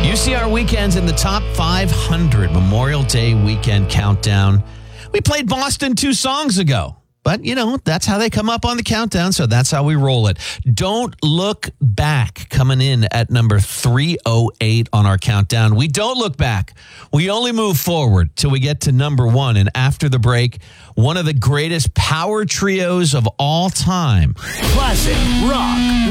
UCR Weekends in the top 500 Memorial Day weekend countdown. We played Boston 2 songs ago. But, that's how they come up on the countdown, so that's how we roll it. Don't Look Back, coming in at number 308 on our countdown. We don't look back. We only move forward till we get to number 1. And after the break, one of the greatest power trios of all time. Classic rock.